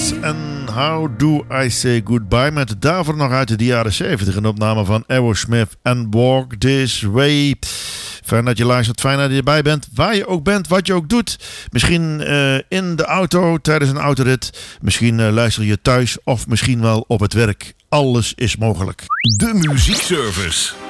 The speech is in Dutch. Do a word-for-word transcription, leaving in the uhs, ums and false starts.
Beatles en How Do I Say Goodbye, met daarvoor nog uit de jaren zeventig een opname van Aerosmith en Walk This Way. Fijn dat je luistert, fijn dat je erbij bent, waar je ook bent, wat je ook doet. Misschien uh, in de auto, tijdens een autorit, misschien uh, luister je thuis of misschien wel op het werk. Alles is mogelijk. De muziekservice.